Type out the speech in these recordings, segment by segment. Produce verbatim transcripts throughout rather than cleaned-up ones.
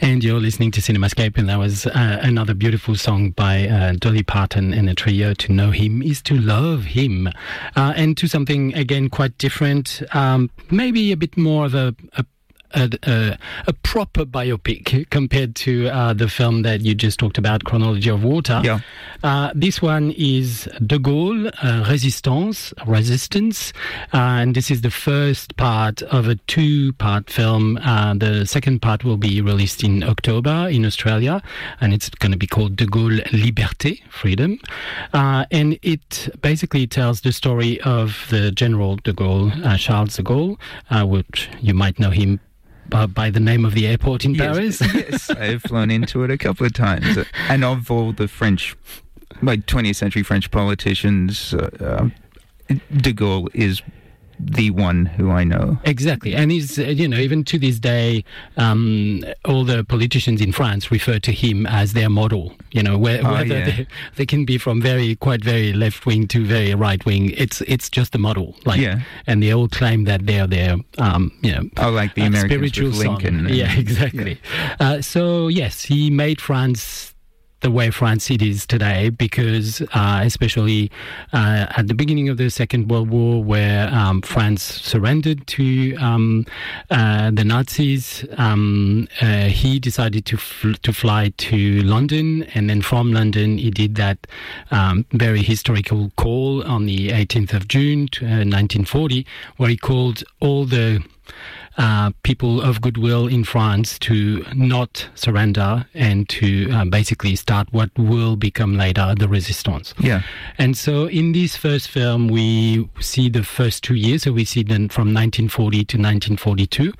And you're listening to Cinemascape, and that was uh, another beautiful song by uh, Dolly Parton and a trio. To know him is to love him. Uh, and to something, again, quite different, um, maybe a bit more of a, a A, a, a proper biopic compared to uh, the film that you just talked about, Chronology of Water. Yeah. Uh, this one is De Gaulle, uh, Resistance, Resistance, uh, and this is the first part of a two-part film. Uh, the second part will be released in October in Australia, and it's going to be called De Gaulle, Liberté, Freedom. Uh, and it basically tells the story of the General de Gaulle, uh, Charles de Gaulle, uh, which you might know him Uh, by the name of the airport in yes, Paris. Yes, I've flown into it a couple of times. And of all the French, like twentieth century French politicians, uh, uh, de Gaulle is the one who I know. Exactly. And he's, uh, you know, even to this day, um, all the politicians in France refer to him as their model. You know, where, oh, whether yeah. they, they can be from very, quite very left-wing to very right-wing. It's it's just a model. Like, yeah. And they all claim that they're their, um, you know, oh, like the uh, Americans spiritual with Lincoln. And, yeah, exactly. Yeah. Uh, so, yes, he made France the way France it is today, because uh, especially uh, at the beginning of the Second World War, where um, France surrendered to um, uh, the Nazis, um, uh, he decided to fl- to fly to London, and then from London he did that um, very historical call on the eighteenth of June to, uh, nineteen forty, where he called all the Uh, people of goodwill in France to not surrender and to uh, basically start what will become later the resistance. Yeah. And so in this first film, we see the first two years. So we see them from nineteen forty to nineteen forty-two.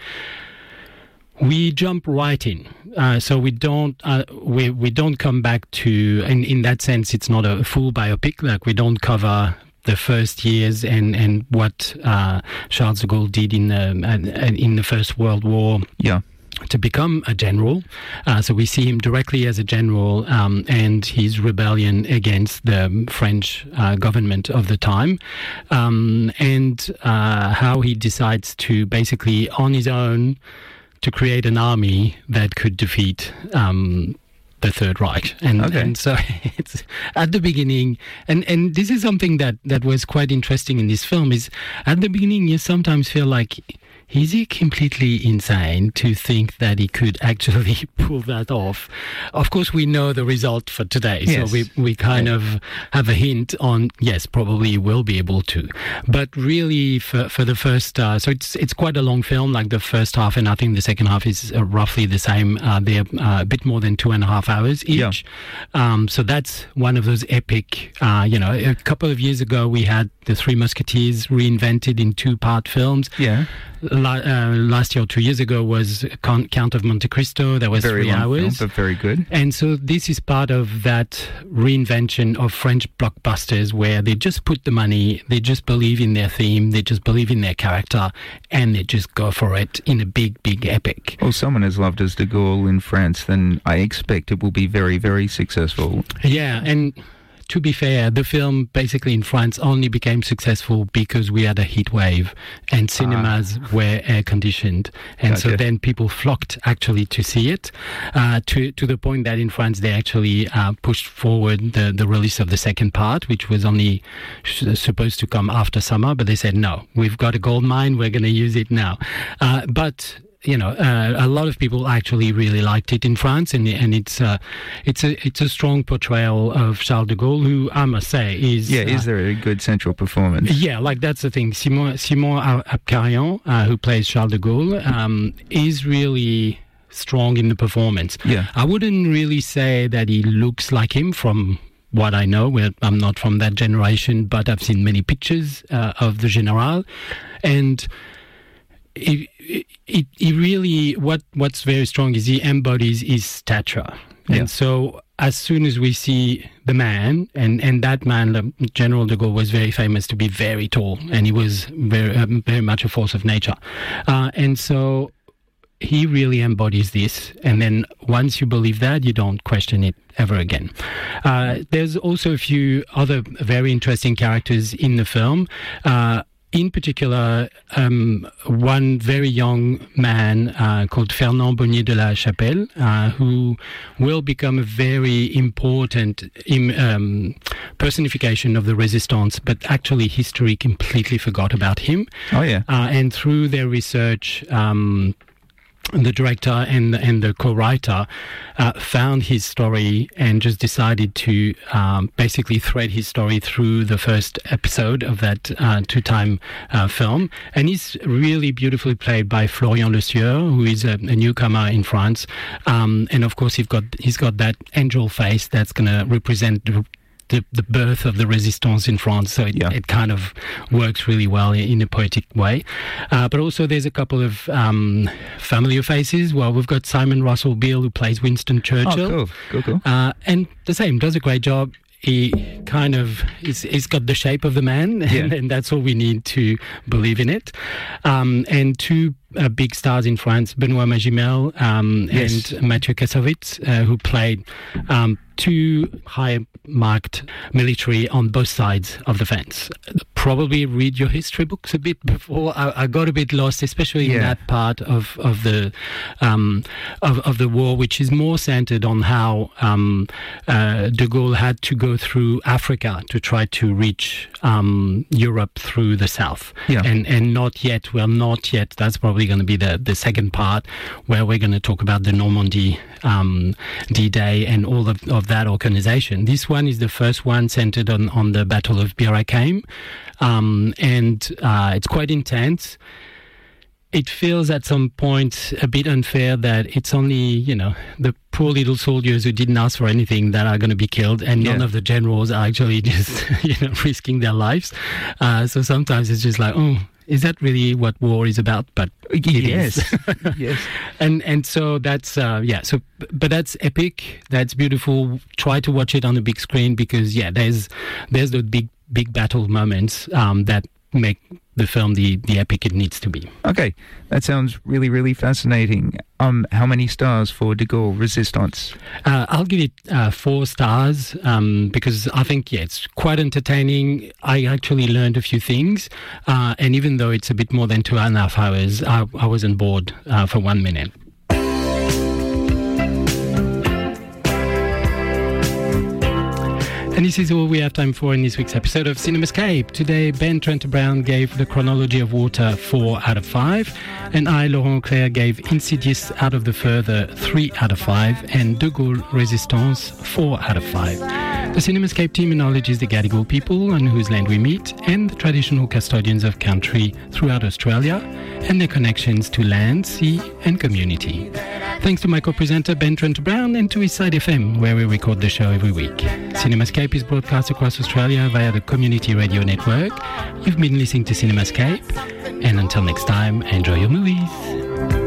We jump right in, uh, so we don't uh, we we don't come back to. In in that sense, it's not a full biopic. Like, we don't cover the first years and and what uh, Charles de Gaulle did in the in the First World War. Yeah. To become a general. Uh, so we see him directly as a general, um, and his rebellion against the French uh, government of the time, um, and uh, how he decides to basically, on his own, to create an army that could defeat um, the Third Reich. And, okay. and so it's at the beginning, and, and this is something that, that was quite interesting in this film, is at the beginning you sometimes feel like, is he completely insane to think that he could actually pull that off? Of course, we know the result for today, yes. so we, we kind yeah. of have a hint on, yes, probably he will be able to. But really, for, for the first, uh, so it's it's quite a long film, like the first half, and I think the second half is uh, roughly the same. Uh, they're uh, a bit more than two and a half hours each. Yeah. Um, so that's one of those epic, uh, you know, a couple of years ago we had The Three Musketeers reinvented in two-part films. Yeah. La- uh, last year or two years ago was Con- Count of Monte Cristo. That was very three long hours. Film, but very good. And so this is part of that reinvention of French blockbusters, where they just put the money, they just believe in their theme, they just believe in their character, and they just go for it in a big, big epic. Well, someone as loved as de Gaulle in France, then I expect it will be very, very successful. Yeah, and to be fair, the film basically in France only became successful because we had a heat wave and cinemas ah. were air conditioned, and gotcha. So then people flocked actually to see it, uh, to to the point that in France they actually uh, pushed forward the, the release of the second part, which was only sh- supposed to come after summer, but they said no, we've got a gold mine, we're going to use it now. Uh, but you know, uh, a lot of people actually really liked it in France, and and it's uh, it's a it's a strong portrayal of Charles de Gaulle, who I must say is yeah. Is uh, there a good central performance? Yeah, like that's the thing. Simon Simon Abkarian, uh, who plays Charles de Gaulle, um, is really strong in the performance. Yeah, I wouldn't really say that he looks like him from what I know. Well, I'm not from that generation, but I've seen many pictures uh, of the General, and It, it, it really, what what's very strong is he embodies his stature. Yeah. And so as soon as we see the man, and, and that man, General de Gaulle, was very famous to be very tall, and he was very, um, very much a force of nature. Uh, and so he really embodies this. And then once you believe that, you don't question it ever again. Uh, there's also a few other very interesting characters in the film. Uh, in particular, um, one very young man uh, called Fernand Bonnier de la Chapelle, uh, who will become a very important im- um, personification of the resistance, but actually history completely forgot about him. Oh, yeah. Uh, and through their research, um, the director and and the co-writer uh, found his story and just decided to um, basically thread his story through the first episode of that uh, two-time uh, film. And he's really beautifully played by Florian Lesieur, who is a, a newcomer in France. Um, and of course, he's got he's got that angel face that's going to represent the The, the birth of the resistance in France, so it, yeah. it kind of works really well in, in a poetic way. Uh, but also there's a couple of um, familiar faces. Well, we've got Simon Russell Beale, who plays Winston Churchill. Oh, cool, cool, cool. Uh, and the same, does a great job. He kind of, he's, he's got the shape of the man, yeah. and, and that's all we need to believe in it. Um, and two uh, big stars in France, Benoît Magimel um, yes. and Mathieu Kassovitz, uh, who played um, two high-marked military on both sides of the fence. Probably read your history books a bit before. I, I got a bit lost, especially in yeah. that part of of the um, of, of the war, which is more centered on how um, uh, de Gaulle had to go through Africa to try to reach um, Europe through the south, yeah. and and not yet. Well, not yet. That's probably going to be the the second part, where we're going to talk about the Normandy um, D-Day and all of, of that organization. This one is the first one centered on on the Battle of Bir Hakeim. Um, and uh, it's quite intense. It feels at some point a bit unfair that it's only, you know, the poor little soldiers who didn't ask for anything that are going to be killed, and none yeah. of the generals are actually just, you know, risking their lives. Uh, so sometimes it's just like, oh, is that really what war is about? But it yes. is. yes. And and so that's uh, yeah. So but that's epic. That's beautiful. Try to watch it on the big screen because yeah, there's there's the big big battle moments um, that make the film the, the epic it needs to be. Okay, that sounds really, really fascinating. Um, how many stars for De Gaulle Resistance? Uh, I'll give it uh, four stars um, because I think, yeah, it's quite entertaining. I actually learned a few things, uh, and even though it's a bit more than two and a half hours, I, I wasn't bored uh, for one minute. And this is all we have time for in this week's episode of CinemaScape. Today, Ben Trent Brown gave The Chronology of Water four out of five, and I, Laurent Claire, gave Insidious Out of the Further three out of five, and De Gaulle Resistance four out of five. The CinemaScape team acknowledges the Gadigal people on whose land we meet, and the traditional custodians of country throughout Australia, and their connections to land, sea, and community. Thanks to my co-presenter Ben Trent Brown and to Eastside F M, where we record the show every week. CinemaScape is broadcast across Australia via the Community Radio Network. You've been listening to CinemaScape, and until next time, enjoy your movies.